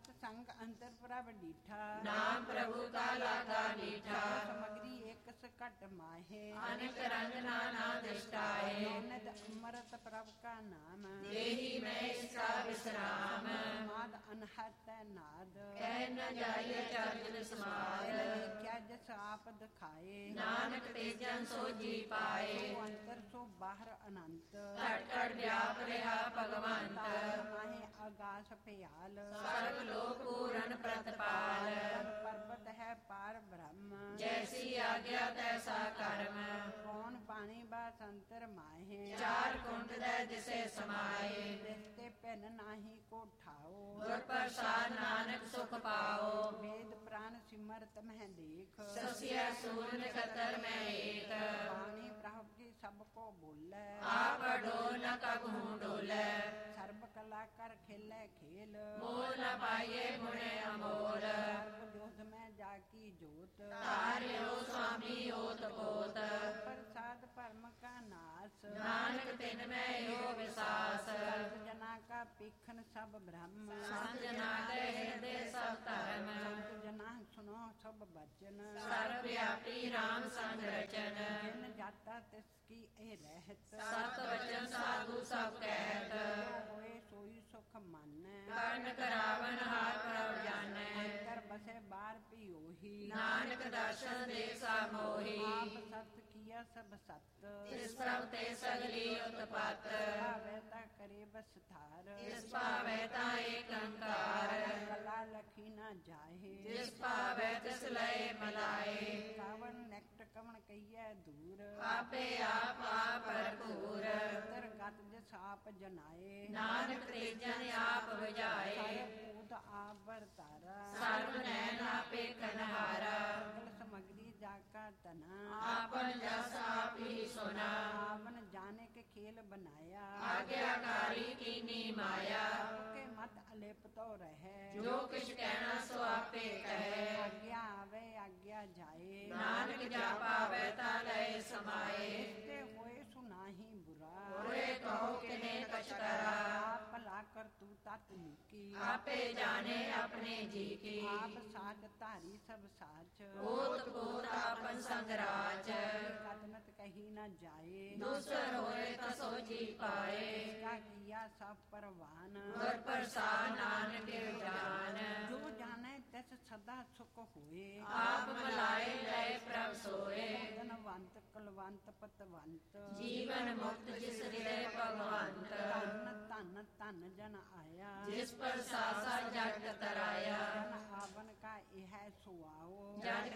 सत संग अंतर प्रभ डीठा, नाम प्रभु का लागा मीठा। समग्री एक सकट माहे, अनेक रंग नाना दृष्टाए। नौनिध अमृत प्रभ का नाम, देहि में इसका विश्राम। नाद अनहत नाद, कह न जाइए चरण समाय। क्या जस आप दिखाए, नानक तेजन सो जी पाए। सो अंतर सो बाहर अनंत, कट कट व्याप रहा भगवंत। माहे आकाश प्याल, सर्व लोक पूरन प्रतपाल। पर्वत है पार ब्रह्म, जैसी आज्ञा तैसा कर्म। कौन पानी बासंतर माहे, चार कुंड दे दिसे समाये। रिश्ते पेन नाही को ठाओ, गुर प्रसाद नानक सुख पाओ। वेद प्राण सिमरत में देख, सस्य शून्य कतर में एक। वाणी प्रभु की सबको बोले, आप डोल न कबहू डोले। सर्व कला कर खेले खेल, मोल न पाइये गुणे अमोल। सर्व जोध में जाकी जोत, तार्यो स्वामी ओत पोत। प्रसाद परम का नाश, नानक तिन में यो विसास। संत जना का पिखन सब ब्रह्म, संत जना के हृदय सब धर्म। संत जना सुनो सब वचन, सर्वव्यापी राम संग रचन। जिन जाता तिसकी ए रहत, सत वचन साधु सब कहत। जो होए सोई सुख मानै, कर्ण करावन हार प्रभ जानै। अंतर बसे बार पियोही, नानक दर्शन देखा मोही। आप सत किया सब सत, इस प्रभ ते सगली उत्पत। भावता करे बस थार, इस पावै ता एक अंकार। कला लखी न जाहे, जिस पावै तिस लय मिलाए। कावन नेक्ट कवन कहिए दूर, आपे आप भरपूर। अंतर गत जस आप जनाए, नानक तेजन आप बुझाए। सर्वभूत आप बरतारा, सर्व नैन आपे कन्हारा। सकल समग्री जाका तना, आपन जस आप ही सुना। आपन जाने के खेल बनाया, आज्ञाकारी कीनी माया। के मत अलेप तो रहे, जो किछ कहना सो आपे कहे। आज्ञा आवे आज्ञा जाए, नानक जा पावै ता लय समाये। इसके होए सुनाही बुरा, बुरे कहो किने कछ करा। आप भला कर तू तत की, आपे जाने अपने जी की। आप साच धारी सब साच, ओत पोत आपन संगराज। कथनत कही न जाए, दूसर होए तो सो जी पाए। इसका किया सब परवान, गुर प्रसाद नानक जान। जो जाने तस सदा सुख हुए, आप मलाए लय प्रभ सोए। धनवंत कुलवंत पतवंत, जीवन मुक्त जिस हृदय भगवंत। धन धन धन जन आया, जिस पर सासा जग तराया। जन आवन का यह सुआओ, जग